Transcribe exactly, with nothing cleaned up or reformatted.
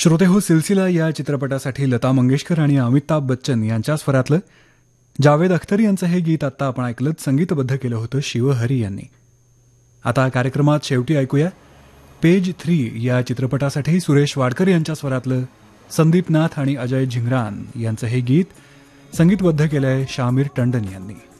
श्रोते हो, सिलसिला या चित्रपटासाठी लता मंगेशकर आणि अमिताभ बच्चन यांच्या स्वरातलं जावेद अख्तर यांचं हे गीत आत्ता आपण ऐकलं, संगीतबद्ध केलं होतं शिवहरी यांनी. आता कार्यक्रमात शेवटी ऐकूया पेज थ्री या चित्रपटासाठी सुरेश वाडकर यांच्या स्वरातलं संदीप नाथ आणि अजय झिंगरान यांचं हे गीत संगीतबद्ध केलंय शामीर टंडन यांनी.